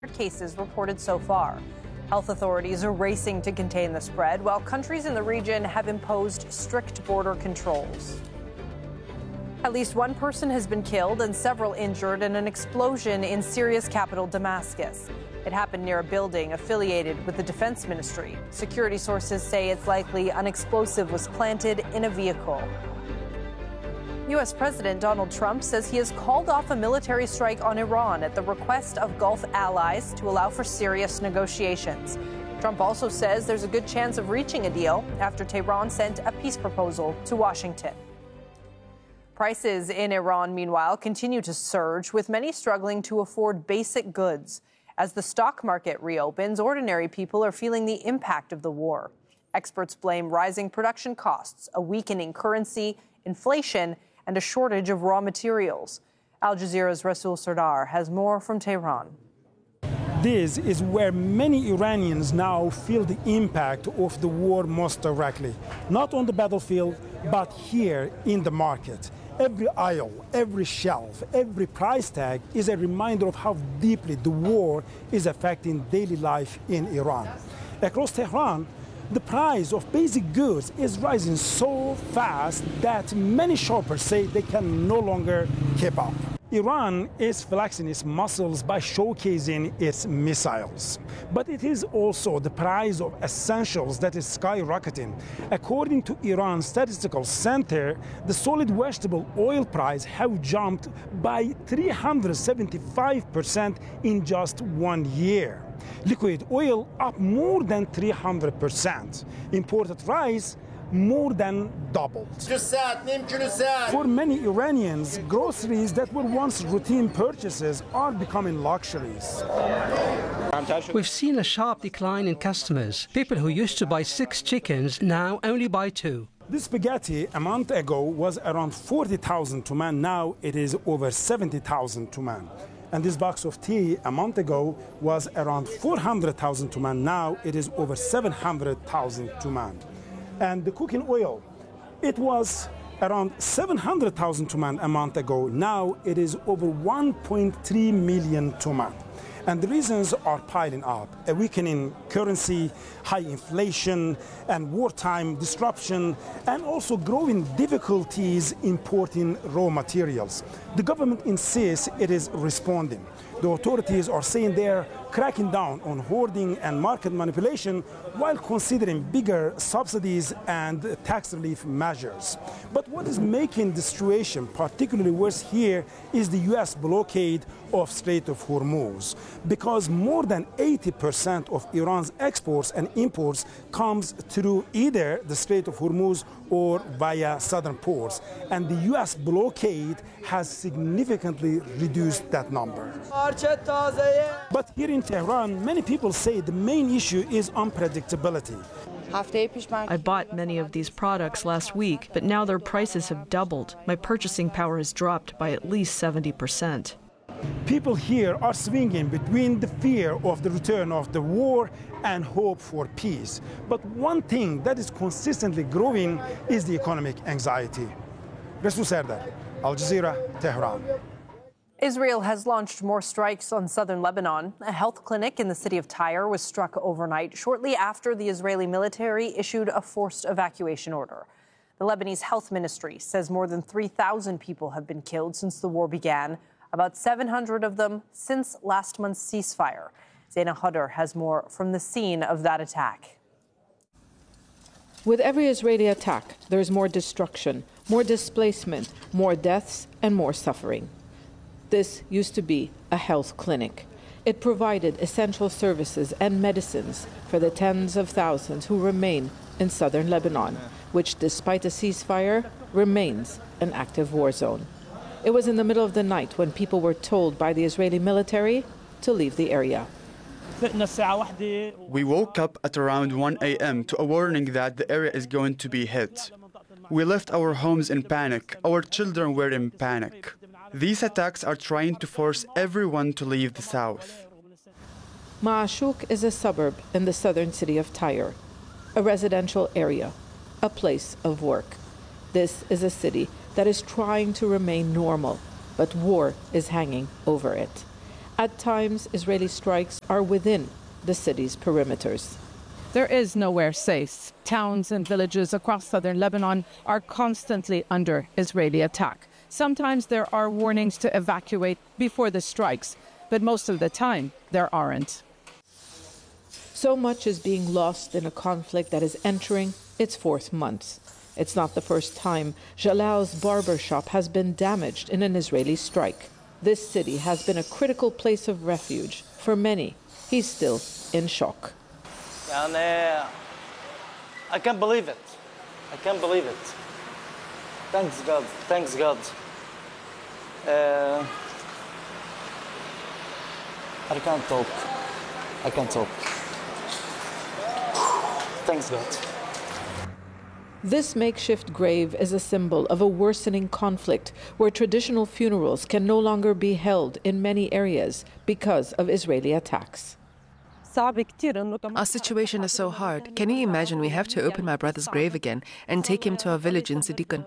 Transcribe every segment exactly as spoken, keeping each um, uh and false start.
cases reported so far. Health authorities are racing to contain the spread, while countries in the region have imposed strict border controls. At least one person has been killed and several injured in an explosion in Syria's capital, Damascus. It happened near a building affiliated with the defense ministry. Security sources say it's likely an explosive was planted in a vehicle. U S President Donald Trump says he has called off a military strike on Iran at the request of Gulf allies to allow for serious negotiations. Trump also says there's a good chance of reaching a deal after Tehran sent a peace proposal to Washington. Prices in Iran, meanwhile, continue to surge, with many struggling to afford basic goods. As the stock market reopens, ordinary people are feeling the impact of the war. Experts blame rising production costs, a weakening currency, inflation, and a shortage of raw materials. Al Jazeera's Rasul Sardar has more from Tehran. This is where many Iranians now feel the impact of the war most directly, not on the battlefield, but here in the market. Every aisle, every shelf, every price tag is a reminder of how deeply the war is affecting daily life in Iran. Across Tehran, the price of basic goods is rising so fast that many shoppers say they can no longer keep up. Iran is flexing its muscles by showcasing its missiles. But it is also the price of essentials that is skyrocketing. According to Iran's Statistical Center, the solid vegetable oil price have jumped by three hundred seventy-five percent in just one year. Liquid oil up more than three hundred percent. Imported rice more than doubled. For many Iranians, groceries that were once routine purchases are becoming luxuries. We've seen a sharp decline in customers. People who used to buy six chickens now only buy two. This spaghetti a month ago was around forty thousand tuman. Now it is over seventy thousand tuman. And this box of tea a month ago was around four hundred thousand tuman. Now it is over seven hundred thousand tuman. And the cooking oil, it was around seven hundred thousand tuman a month ago. Now it is over one point three million tuman. And the reasons are piling up: a weakening currency, high inflation, and wartime disruption, and also growing difficulties importing raw materials. The government insists it is responding. The authorities are saying they're cracking down on hoarding and market manipulation while considering bigger subsidies and tax relief measures. But what is making the situation particularly worse here is the U S blockade of Strait of Hormuz, because more than eighty percent of Iran's exports and imports comes through either the Strait of Hormuz or via southern ports, and the U S blockade has significantly reduced that number. But here in Tehran, many people say the main issue is unpredictability. I bought many of these products last week, but now their prices have doubled. My purchasing power has dropped by at least seventy percent. People here are swinging between the fear of the return of the war and hope for peace. But one thing that is consistently growing is the economic anxiety. Rasul Sardar, Al Jazeera, Tehran. Israel has launched more strikes on southern Lebanon. A health clinic in the city of Tyre was struck overnight, shortly after the Israeli military issued a forced evacuation order. The Lebanese health ministry says more than three thousand people have been killed since the war began, about seven hundred of them since last month's ceasefire. Zaina Khadr has more from the scene of that attack. With every Israeli attack, there is more destruction, more displacement, more deaths, and more suffering. This used to be a health clinic. It provided essential services and medicines for the tens of thousands who remain in southern Lebanon, which, despite a ceasefire, remains an active war zone. It was in the middle of the night when people were told by the Israeli military to leave the area. We woke up at around one a m to a warning that the area is going to be hit. We left our homes in panic. Our children were in panic. These attacks are trying to force everyone to leave the south. Ma'ashuk is a suburb in the southern city of Tyre, a residential area, a place of work. This is a city that is trying to remain normal, but war is hanging over it. At times, Israeli strikes are within the city's perimeters. There is nowhere safe. Towns and villages across southern Lebanon are constantly under Israeli attack. Sometimes there are warnings to evacuate before the strikes, but most of the time there aren't. So much is being lost in a conflict that is entering its fourth month. It's not the first time Jalal's barber shop has been damaged in an Israeli strike. This city has been a critical place of refuge for many. He's still in shock. I can't believe it. I can't believe it. Thanks God. Thanks God. Uh, I can't talk. I can't talk. Thanks God. This makeshift grave is a symbol of a worsening conflict where traditional funerals can no longer be held in many areas because of Israeli attacks. Our situation is so hard. Can you imagine we have to open my brother's grave again and take him to our village in Siddiqun?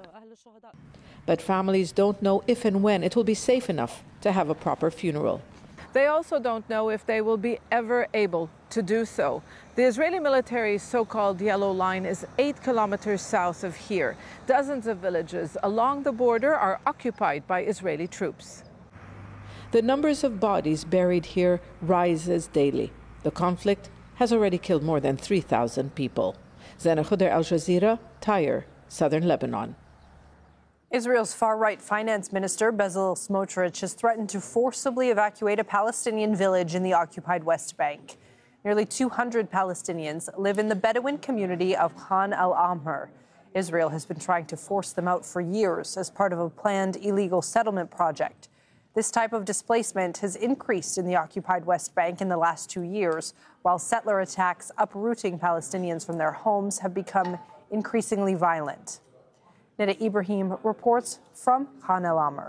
But families don't know if and when it will be safe enough to have a proper funeral. They also don't know if they will be ever able to do so. The Israeli military's so-called Yellow Line is eight kilometers south of here. Dozens of villages along the border are occupied by Israeli troops. The numbers of bodies buried here rises daily. The conflict has already killed more than three thousand people. Zena Khuder, Al Jazeera, Tyre, southern Lebanon. Israel's far-right finance minister, Bezalel Smotrich, has threatened to forcibly evacuate a Palestinian village in the occupied West Bank. Nearly two hundred Palestinians live in the Bedouin community of Khan al-Ahmar. Israel has been trying to force them out for years as part of a planned illegal settlement project. This type of displacement has increased in the occupied West Bank in the last two years, while settler attacks uprooting Palestinians from their homes have become increasingly violent. Nida Ibrahim reports from Khan al-Ahmar.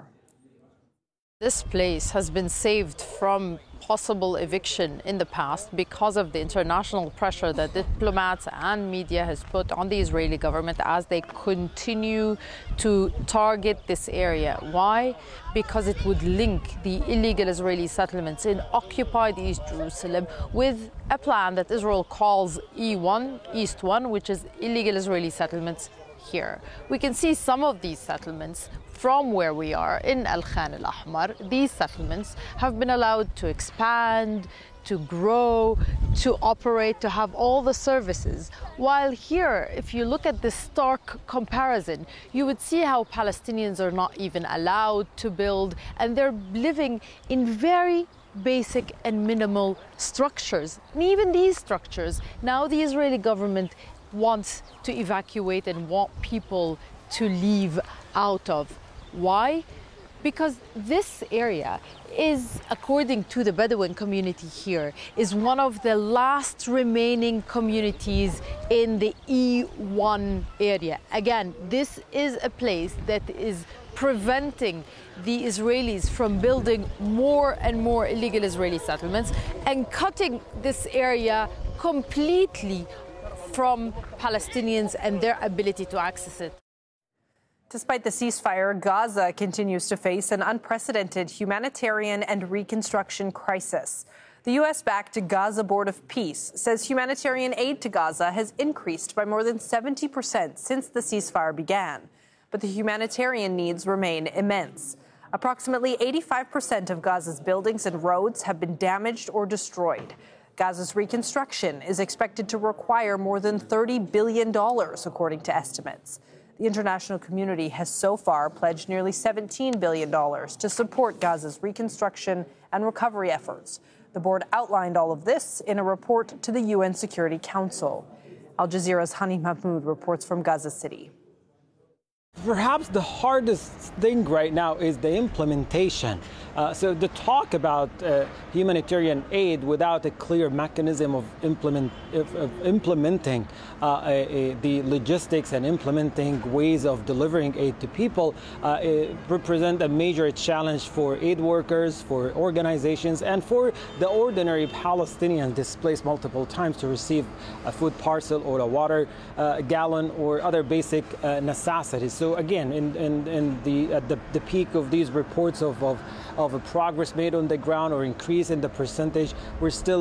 This place has been saved from possible eviction in the past because of the international pressure that diplomats and media has put on the Israeli government as they continue to target this area. Why? Because it would link the illegal Israeli settlements in occupied East Jerusalem with a plan that Israel calls E one, East one, which is illegal Israeli settlements here. We can see some of these settlements from where we are in Al Khan al-Ahmar. These settlements have been allowed to expand, to grow, to operate, to have all the services. While here, if you look at this stark comparison, you would see how Palestinians are not even allowed to build, and they're living in very basic and minimal structures. And even these structures, now the Israeli government wants to evacuate and want people to leave out of. Why? Because this area is, according to the Bedouin community here, is one of the last remaining communities in the E one area. Again, this is a place that is preventing the Israelis from building more and more illegal Israeli settlements and cutting this area completely from Palestinians and their ability to access it. Despite the ceasefire, Gaza continues to face an unprecedented humanitarian and reconstruction crisis. The U S-backed Gaza Board of Peace says humanitarian aid to Gaza has increased by more than seventy percent since the ceasefire began. But the humanitarian needs remain immense. Approximately eighty-five percent of Gaza's buildings and roads have been damaged or destroyed. Gaza's reconstruction is expected to require more than thirty billion dollars, according to estimates. The international community has so far pledged nearly seventeen billion dollars to support Gaza's reconstruction and recovery efforts. The board outlined all of this in a report to the U N Security Council. Al Jazeera's Hani Mahmoud reports from Gaza City. Perhaps the hardest thing right now is the implementation. Uh, so the talk about uh, humanitarian aid without a clear mechanism of, implement, of, of implementing uh, a, a, the logistics and implementing ways of delivering aid to people uh, represent a major challenge for aid workers, for organizations, and for the ordinary Palestinian displaced multiple times to receive a food parcel or a water uh, gallon or other basic uh, necessities. So again, in, in, in the, at the, the peak of these reports of, of of a progress made on the ground or increase in the percentage. We're still